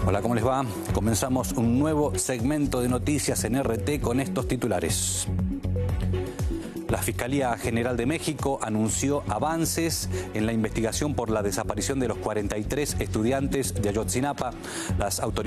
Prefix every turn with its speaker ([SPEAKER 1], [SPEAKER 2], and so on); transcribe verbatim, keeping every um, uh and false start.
[SPEAKER 1] Hola, ¿cómo les va? Comenzamos un nuevo segmento de noticias en R T con estos titulares. La Fiscalía General de México anunció avances en la investigación por la desaparición de los cuarenta y tres estudiantes de Ayotzinapa. Las autoridades